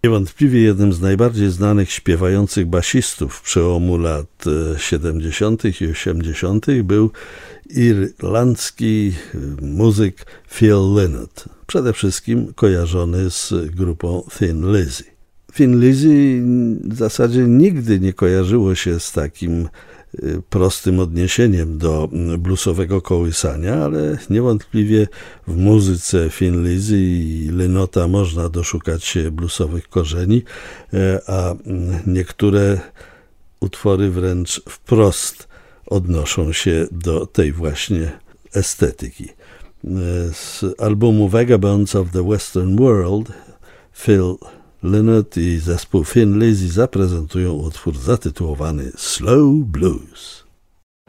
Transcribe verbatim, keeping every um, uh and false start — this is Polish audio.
Niewątpliwie jednym z najbardziej znanych śpiewających basistów przełomu lat siedemdziesiątych i osiemdziesiątych był irlandzki muzyk Phil Lynott, przede wszystkim kojarzony z grupą Thin Lizzy. Thin Lizzy w zasadzie nigdy nie kojarzyło się z takim prostym odniesieniem do bluesowego kołysania, ale niewątpliwie w muzyce Thin Lizzy i Lynotta można doszukać się bluesowych korzeni, a niektóre utwory wręcz wprost odnoszą się do tej właśnie estetyki. Z albumu Vagabonds of the Western World Phil Lynott i zespół Thin Lizzy zaprezentują utwór zatytułowany Slow Blues.